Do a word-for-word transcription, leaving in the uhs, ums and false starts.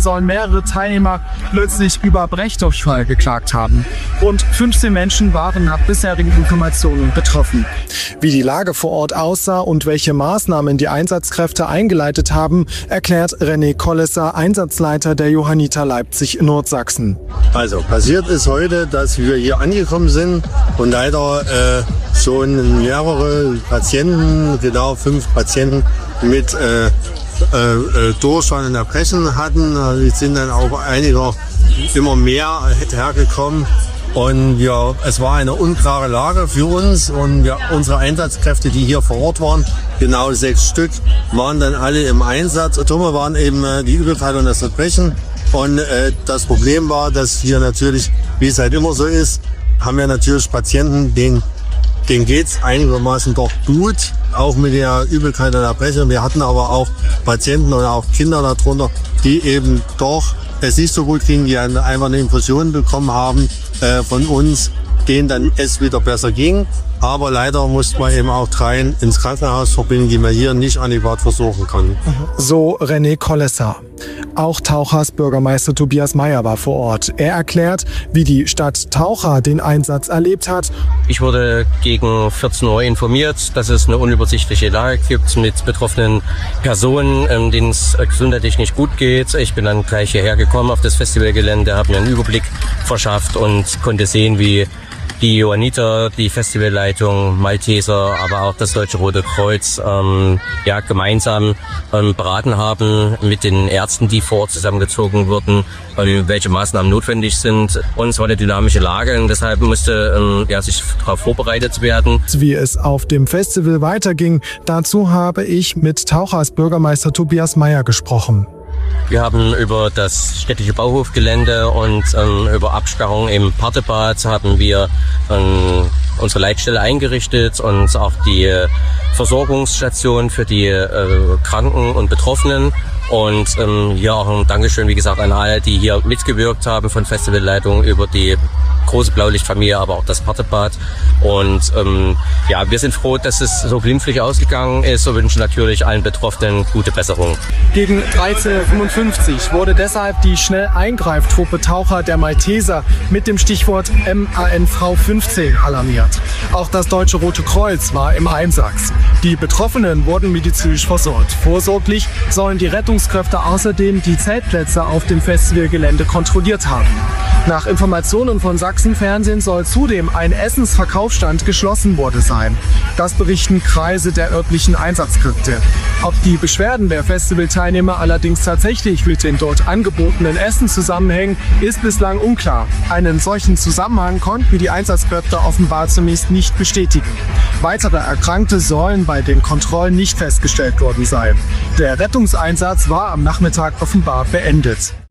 sollen mehrere Teilnehmer plötzlich über Brechdurchfall geklagt haben. Rund fünfzehn Menschen waren nach bisherigen Informationen betroffen. Wie die Lage vor Ort aussah und welche Maßnahmen die Einsatzkräfte eingeleitet haben, erklärt René Kollesser, Einsatzleiter der Johanniter Leipzig Nordsachsen. Also passiert ist heute, dass wir hier angekommen sind und leider äh, schon mehrere Patienten, genau fünf Patienten mit äh, äh, Durchfall und Erbrechen hatten. Es sind dann auch einige immer mehr hergekommen. Und wir, es war eine unklare Lage für uns und wir, unsere Einsatzkräfte, die hier vor Ort waren, genau sechs Stück, waren dann alle im Einsatz. Dumme waren eben äh, die Übelkeit und das Erbrechen. Und äh, das Problem war, dass hier natürlich, wie es halt immer so ist, haben wir natürlich Patienten, denen, denen geht's einigermaßen doch gut, auch mit der Übelkeit und Erbrechen. Wir hatten aber auch Patienten und auch Kinder darunter, die eben doch es nicht so gut ging, die einfach eine Infusion bekommen haben äh, von uns, denen dann es wieder besser ging. Aber leider mussten wir eben auch dreien ins Krankenhaus verbinden, die wir hier nicht adäquat versorgen konnten. So René Kollesser. Auch Tauchers Bürgermeister Tobias Meyer war vor Ort. Er erklärt, wie die Stadt Taucher den Einsatz erlebt hat. Ich wurde gegen vierzehn Uhr informiert, dass es eine unübersichtliche Lage gibt mit betroffenen Personen, denen es gesundheitlich nicht gut geht. Ich bin dann gleich hierher gekommen auf das Festivalgelände, habe mir einen Überblick verschafft und konnte sehen, wie die Johanniter, die Festivalleitung, Malteser, aber auch das Deutsche Rote Kreuz ähm, ja, gemeinsam ähm, beraten haben mit den Ärzten, die vor Ort zusammengezogen wurden, ähm, welche Maßnahmen notwendig sind. Und es war eine dynamische Lage und deshalb musste ähm, ja, sich darauf vorbereitet werden. Wie es auf dem Festival weiterging, dazu habe ich mit Tauchers Bürgermeister Tobias Meyer gesprochen. Wir haben über das städtische Bauhofgelände und ähm, über Absperrung im Partebad haben wir ähm, unsere Leitstelle eingerichtet und auch die Versorgungsstation für die äh, Kranken und Betroffenen. Und ähm, hier auch ein Dankeschön, wie gesagt, an alle, die hier mitgewirkt haben, von Festivalleitung über die große Blaulichtfamilie, aber auch das Partebad. Und ähm, ja, wir sind froh, dass es so glimpflich ausgegangen ist und wünschen natürlich allen Betroffenen gute Besserung. Gegen dreizehn Uhr fünfundfünfzig wurde deshalb die Schnelleingreiftruppe Taucher der Malteser mit dem Stichwort M A N V fünfzehn alarmiert. Auch das Deutsche Rote Kreuz war im Einsatz. Die Betroffenen wurden medizinisch versorgt. Vorsorglich sollen die Rettungskräfte außerdem die Zeltplätze auf dem Festivalgelände kontrolliert haben. Nach Informationen von Sachsenfernsehen soll zudem ein Essensverkaufsstand geschlossen worden sein. Das berichten Kreise der örtlichen Einsatzkräfte. Ob die Beschwerden der Festivalteilnehmer allerdings tatsächlich mit den dort angebotenen Essen zusammenhängen, ist bislang unklar. Einen solchen Zusammenhang konnten die Einsatzkräfte offenbar zunächst nicht bestätigen. Weitere Erkrankte sollen bei den Kontrollen nicht festgestellt worden sein. Der Rettungseinsatz war am Nachmittag offenbar beendet.